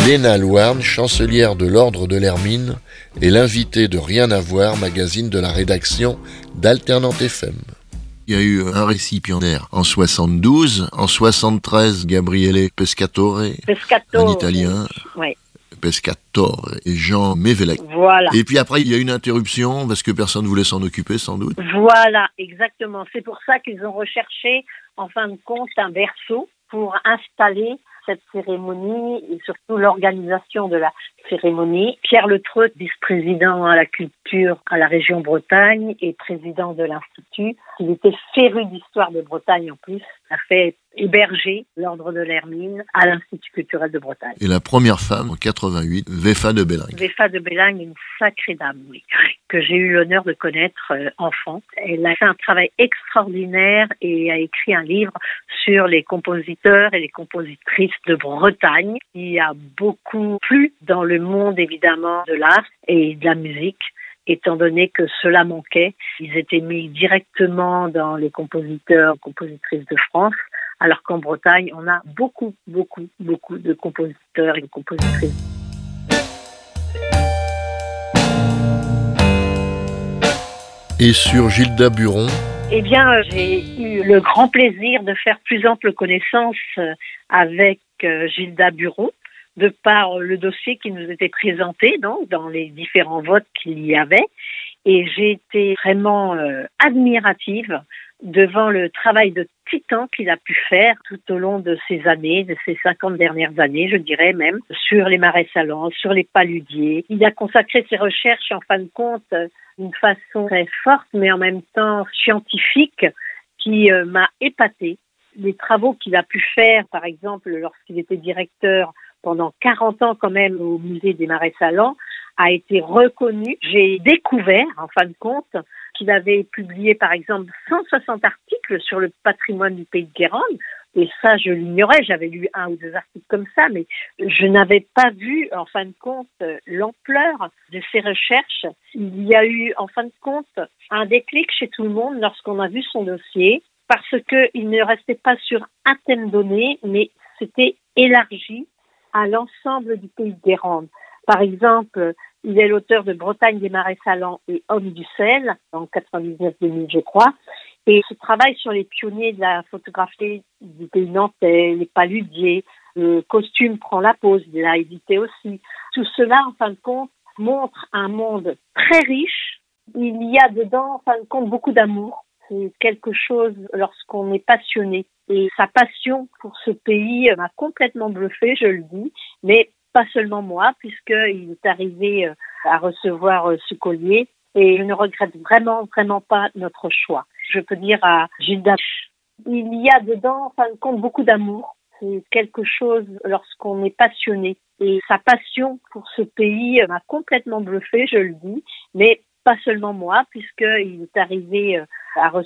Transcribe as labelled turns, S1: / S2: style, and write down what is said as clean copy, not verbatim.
S1: Léna Louarn, chancelière de l'Ordre de l'Hermine, est l'invitée de Rien à voir, magazine de la rédaction d'Alternante FM. Il y a eu un récipiendaire en 72, en 73, Gabriele Pescatore, un Italien.
S2: Oui.
S1: Pescatore et Jean Mévelec.
S2: Voilà.
S1: Et puis après, il y a eu une interruption parce que personne ne voulait s'en occuper, sans doute.
S2: Voilà, exactement. C'est pour ça qu'ils ont recherché, en fin de compte, un berceau pour installer cette cérémonie et surtout l'organisation de la cérémonie. Pierre Letreut, vice-président à la culture à la région Bretagne et président de l'Institut, il était féru d'histoire de Bretagne en plus, a fait héberger l'Ordre de l'Hermine à l'Institut culturel de Bretagne.
S1: Et la première femme, en 88, Véfa de Bellingue.
S2: Véfa de Bellingue, une sacrée dame, oui, que j'ai eu l'honneur de connaître enfant. Elle a fait un travail extraordinaire et a écrit un livre sur les compositeurs et les compositrices de Bretagne, qui a beaucoup plu dans le monde évidemment de l'art et de la musique, étant donné que cela manquait. Ils étaient mis directement dans les compositeurs, compositrices de France, alors qu'en Bretagne, on a beaucoup de compositeurs et de compositrices.
S1: Et sur Gilda Buron?
S2: Eh bien, j'ai eu le grand plaisir de faire plus ample connaissance avec Gilda Buron, de par le dossier qui nous était présenté donc, dans les différents votes qu'il y avait. Et j'ai été vraiment admirative devant le travail de titan qu'il a pu faire tout au long de ces années, de ces 50 dernières années, je dirais même, sur les marais salants, sur les paludiers. Il a consacré ses recherches, en fin de compte, d'une façon très forte, mais en même temps scientifique, qui m'a épatée. Les travaux qu'il a pu faire, par exemple, lorsqu'il était directeur pendant 40 ans quand même au musée des marais salants, a été reconnu. J'ai découvert, en fin de compte, qu'il avait publié, par exemple, 160 articles sur le patrimoine du pays de Guérande. Et ça, je l'ignorais. J'avais lu un ou deux articles comme ça, mais je n'avais pas vu, en fin de compte, l'ampleur de ces recherches. Il y a eu, en fin de compte, un déclic chez tout le monde lorsqu'on a vu son dossier, parce qu'il ne restait pas sur un thème donné, mais c'était élargi à l'ensemble du pays de Guérande. Par exemple, il est l'auteur de Bretagne des marais salants et Hommes du sel, en 99-2000, je crois. Et ce travail sur les pionniers de la photographie du pays nantais, les paludiers, le costume prend la pose, il l'a édité aussi. Tout cela, en fin de compte, montre un monde très riche. Il y a dedans, en fin de compte, beaucoup d'amour. C'est quelque chose lorsqu'on est passionné. Et sa passion pour ce pays m'a complètement bluffée, je le dis, mais pas seulement moi, puisqu'il est arrivé à recevoir ce collier. Et je ne regrette vraiment pas notre choix. Je peux dire à Gilda, il y a dedans, en fin de compte, beaucoup d'amour. C'est quelque chose lorsqu'on est passionné. Et sa passion pour ce pays m'a complètement bluffée, je le dis, mais pas seulement moi, puisqu'il est arrivé à recevoir